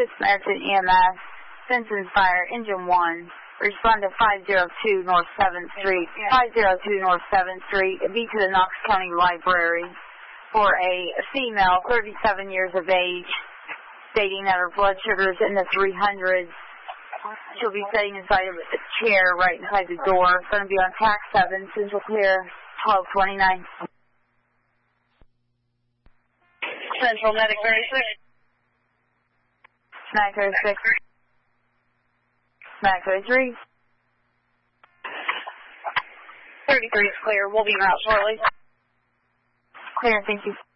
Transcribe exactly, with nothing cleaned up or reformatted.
Good Samaritan E M S, Simpsons Fire, Engine one. Respond to five oh two North seventh Street. five oh two North seventh Street. Be to the Knox County Library for a female, thirty-seven years of age, stating that her blood sugar is in the three hundreds. She'll be sitting inside of a chair right inside the door. It's going to be on tax seven, Central Clear, twelve twenty-nine. Central Medic thirty-six. nine thirty-six. nine thirty-three. thirty-three is clear. We'll be out shortly. Clear, thank you.